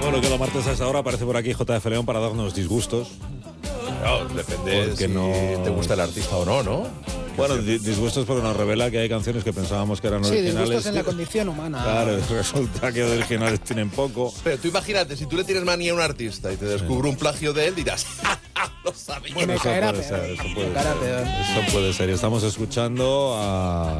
Bueno, que los martes a esa hora aparece por aquí JF León para darnos disgustos. No, depende Porque si no te gusta el artista o no, ¿no? Bueno, disgustos porque nos revela que hay canciones que pensábamos que eran originales. Sí, disgustos en la condición humana. Claro, resulta que de originales tienen poco. Pero tú imagínate, si tú le tienes manía a un artista y te descubre un plagio de él, dirás, ¡ja, ja! Lo sabía. Bueno, me eso caerá puede peor. ser, eso Me puede caerá ser. peor. Eso puede ser. Y estamos escuchando a